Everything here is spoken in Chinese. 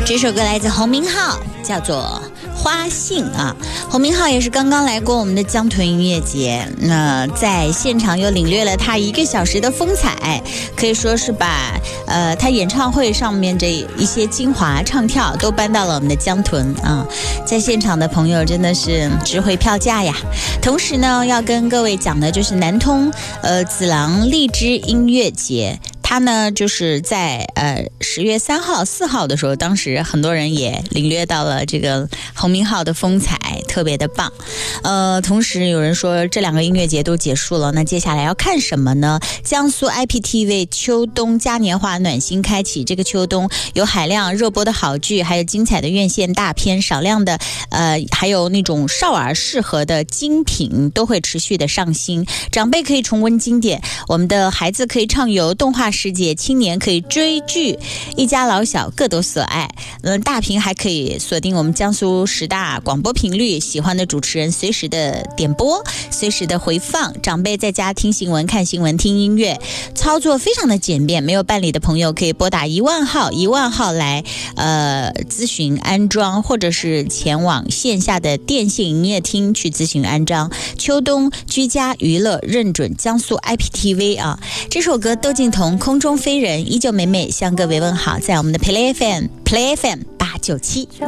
这首歌来自洪明昊，叫做花信啊。洪明昊也是刚刚来过我们的江豚音乐节，那在现场又领略了他1个小时的风采，可以说是把他演唱会上面这一些精华唱跳都搬到了我们的江豚啊。在现场的朋友真的是值回票价呀。同时呢，要跟各位讲的就是南通子郎荔枝音乐节。他呢，就是在10月3号、4号的时候，当时很多人也领略到了这个洪明昊的风采，特别的棒。同时有人说这2个音乐节都结束了，那接下来要看什么呢？江苏 IPTV 秋冬嘉年华暖心开启，这个秋冬有海量热播的好剧，还有精彩的院线大片，少量的还有那种少儿适合的精品都会持续的上新。长辈可以重温经典，我们的孩子可以畅游动画世界，青年可以追剧，一家老小各都所爱。大屏还可以锁定我们江苏10大广播频率，喜欢的主持人随时的点播，随时的回放。长辈在家听新闻、看新闻、听音乐，操作非常的简便。没有办理的朋友可以拨打10000号来咨询安装，或者是前往线下的电信营业厅去咨询安装。秋冬居家娱乐认准江苏 IPTV 啊！这首歌窦靖童空中飞人，依旧美美向各位问好，在我们的 Play FM 897。